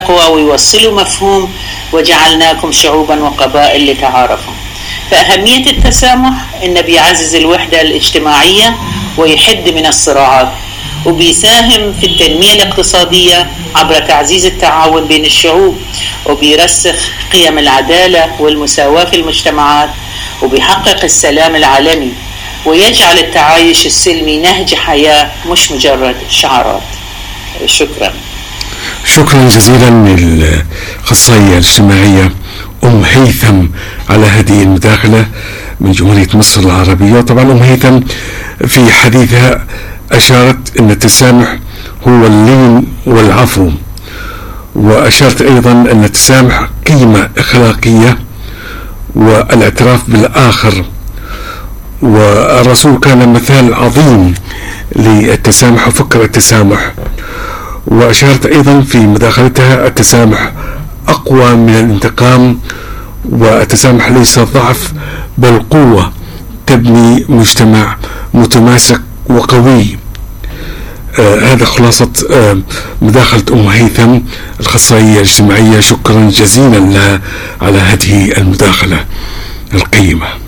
التقوى ويوصلوا مفهوم وجعلناكم شعوبا وقبائل لتعارفوا. فأهمية التسامح إنه بيعزز الوحدة الاجتماعية ويحد من الصراعات، وبيساهم في التنمية الاقتصادية عبر تعزيز التعاون بين الشعوب، وبيرسخ قيم العدالة والمساواة في المجتمعات، وبيحقق السلام العالمي، ويجعل التعايش السلمي نهج حياة مش مجرد شعارات. شكرا. شكرا جزيلا للأخصائية الاجتماعية أم هيثم على هذه المداخلة من جمهورية مصر العربية. وطبعا أم هيثم في حديثها أشارت أن التسامح هو اللين والعفو، وأشارت أيضا أن التسامح قيمة أخلاقية والاعتراف بالآخر، والرسول كان مثال عظيم للتسامح وفكر التسامح. وأشارت أيضا في مداخلتها التسامح أقوى من الانتقام، والتسامح ليس ضعف بل قوة تبني مجتمع متماسك وقوي. هذا خلاصة مداخلة أم هيثم الأخصائية الاجتماعية. شكرا جزيلا لها على هذه المداخلة القيمة.